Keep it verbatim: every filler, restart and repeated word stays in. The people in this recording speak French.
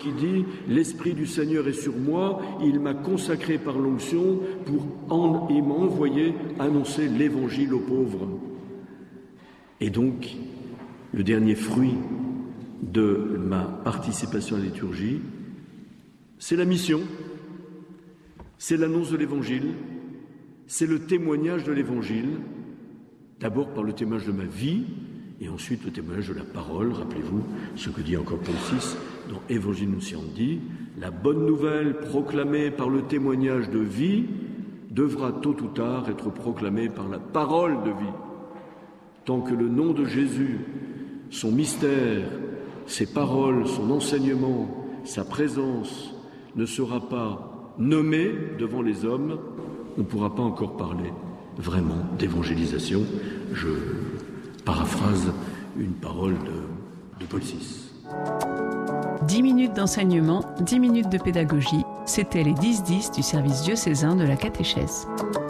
qui dit « L'Esprit du Seigneur est sur moi, il m'a consacré par l'onction pour en, il m'a envoyé annoncer l'Évangile aux pauvres. » Et donc, le dernier fruit de ma participation à la liturgie, c'est la mission, c'est l'annonce de l'Évangile, c'est le témoignage de l'Évangile, d'abord par le témoignage de ma vie, et ensuite le témoignage de la parole. Rappelez-vous ce que dit encore Paul six dans Évangile Nunciandi, la bonne nouvelle proclamée par le témoignage de vie devra tôt ou tard être proclamée par la parole de vie. Tant que le nom de Jésus, son mystère, ses paroles, son enseignement, sa présence ne sera pas nommé devant les hommes, on ne pourra pas encore parler vraiment d'évangélisation. Je paraphrase une parole de, de Paul six. dix minutes d'enseignement, dix minutes de pédagogie. C'était les dix dix du service diocésain de la catéchèse.